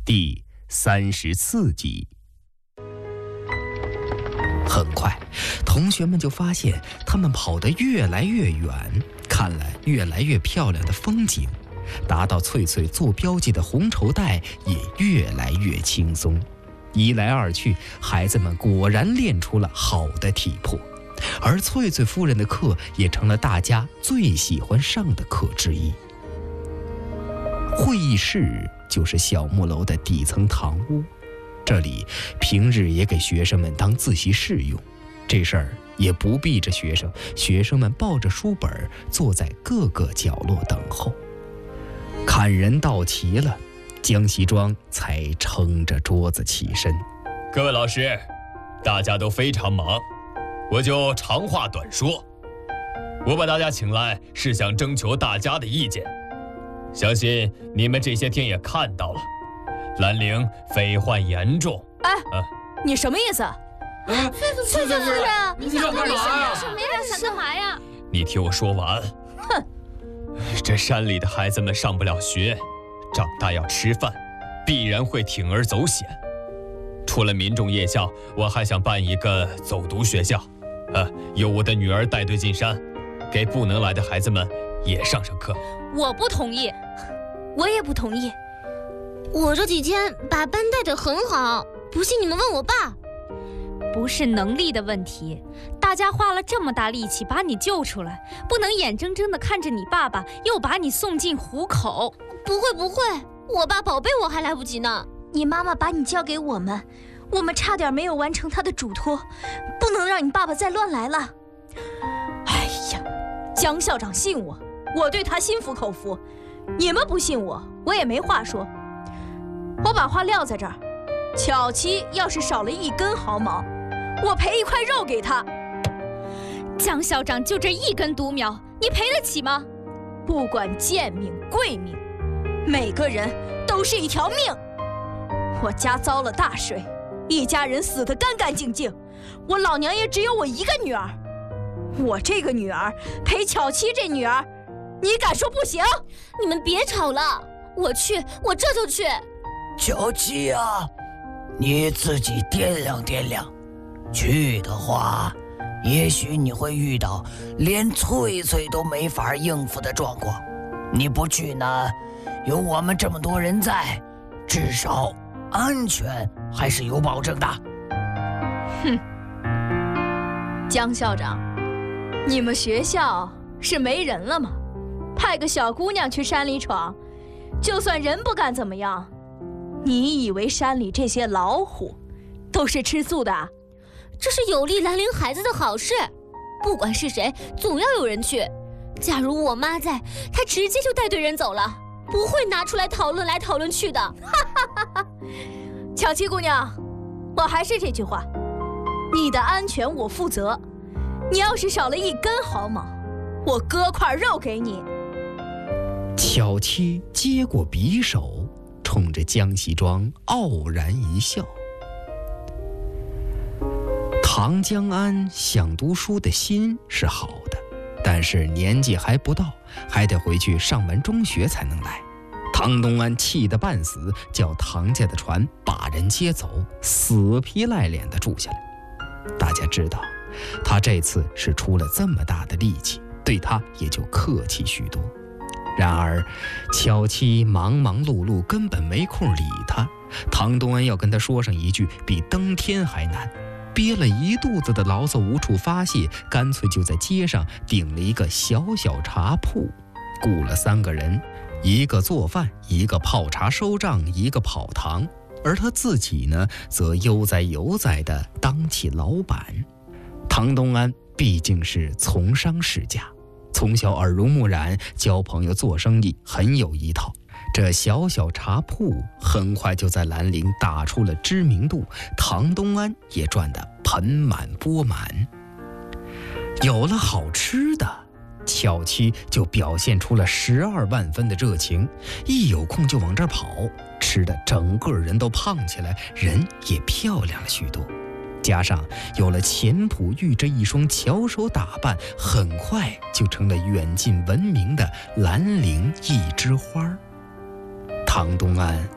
第34集。很快，同学们就发现他们跑得越来越远，看了越来越漂亮的风景，达到翠翠做标记的红绸带也越来越轻松。一来二去，孩子们果然练出了好的体魄，而翠翠夫人的课也成了大家最喜欢上的课之一。会议室就是小木楼的底层堂屋，这里平日也给学生们当自习室用，这事儿也不逼着学生，学生们抱着书本坐在各个角落等候。看人到齐了，江西庄才撑着桌子起身。 各位老师，大家都非常忙，我就长话短说。我把大家请来是想征求大家的意见，相信你们这些天也看到了，兰陵匪患严重。 你什么意思？ 翠翠夫人， 你想干嘛呀？ 想干嘛呀？ 你听我说完。 哼， 这山里的孩子们上不了学，长大要吃饭，必然会铤而走险。除了民众夜校，我还想办一个走读学校，由我的女儿带队进山，给不能来的孩子们也上课。 我不同意。 我也不同意。我这几天把班带得很好，不信你们问我爸。 不是能力的问题，大家花了这么大力气把你救出来，不能眼睁睁地看着你爸爸又把你送进虎口。 不会，我爸宝贝我还来不及呢。 你妈妈把你交给我们，我们差点没有完成她的嘱托，不能让你爸爸再乱来了。哎呀，江校长信我，我对他心服口服，你们不信我，我也没话说。我把话撂在这儿，巧妻要是少了一根毫毛，我赔一块肉给他。 江校长就这一根独苗，你赔得起吗？ 不管贱命贵命，每个人都是一条命。我家遭了大水，一家人死得干干净净，我老娘也只有我一个女儿。我这个女儿陪巧妻这女儿，你敢说不行？ 你们别吵了，我去，我这就去。 巧妻啊，你自己掂量掂量，去的话，也许你会遇到连翠翠都没法应付的状况。你不去呢，有我们这么多人在，至少安全还是有保证的。 哼，江校长，你们学校是没人了吗？派个小姑娘去山里闯，就算人不敢怎么样，你以为山里这些老虎都是吃素的？ 这是有利兰陵孩子的好事，不管是谁，总要有人去。假如我妈在，她直接就带队人走了，不会拿出来讨论来讨论去的。 巧妻姑娘，我还是这句话，你的安全我负责。你要是少了一根毫毛，我割块肉给你。 巧妻接过匕首，冲着江西庄傲然一笑。唐江安想读书的心是好的，但是年纪还不到，还得回去上完中学才能来。唐东安气得半死，叫唐家的船把人接走，死皮赖脸地住下来。大家知道，他这次是出了这么大的力气，对他也就客气许多。然而巧妻忙忙碌碌，根本没空理他。唐东安要跟他说上一句，比登天还难。憋了一肚子的牢骚无处发泄，干脆就在街上顶了一个小小茶铺，雇了3个人，一个做饭，一个泡茶收账，一个跑堂，而他自己呢，则悠哉悠哉地当起老板。唐东安毕竟是从商世家，从小耳濡目染，交朋友做生意很有一套。这小小茶铺很快就在兰陵打出了知名度，唐东安也赚得盆满钵满。有了好吃的，巧妻就表现出了12万分的热情，一有空就往这儿跑，吃的整个人都胖起来，人也漂亮了许多。加上有了钱普玉这一双巧手打扮，很快就成了远近闻名的兰陵一枝花。唐东安